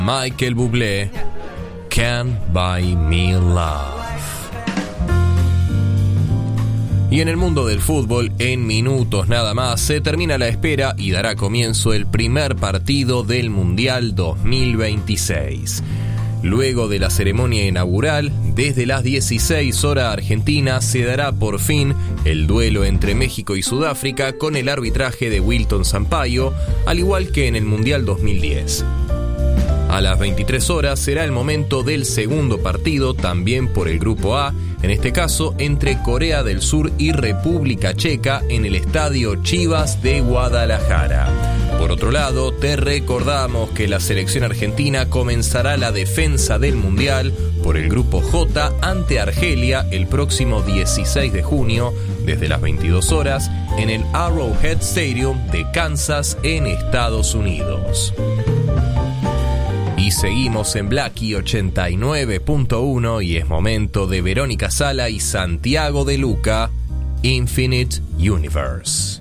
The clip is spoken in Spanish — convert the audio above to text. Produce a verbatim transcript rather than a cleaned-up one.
Michael Bublé, Can't Buy Me Love. Y en el mundo del fútbol, en minutos nada más, se termina la espera y dará comienzo el primer partido del Mundial dos mil veintiséis. Luego de la ceremonia inaugural, desde las dieciséis horas argentinas, se dará por fin el duelo entre México y Sudáfrica con el arbitraje de Wilton Sampaio, al igual que en el Mundial dos mil diez. A las veintitrés horas será el momento del segundo partido, también por el Grupo A, en este caso entre Corea del Sur y República Checa en el Estadio Chivas de Guadalajara. Por otro lado, te recordamos que la selección argentina comenzará la defensa del Mundial por el Grupo J ante Argelia el próximo dieciséis de junio, desde las veintidós horas, en el Arrowhead Stadium de Kansas, en Estados Unidos. Y seguimos en Blackie ochenta y nueve punto uno y es momento de Verónica Sala y Santiago de Luca, Infinite Universe.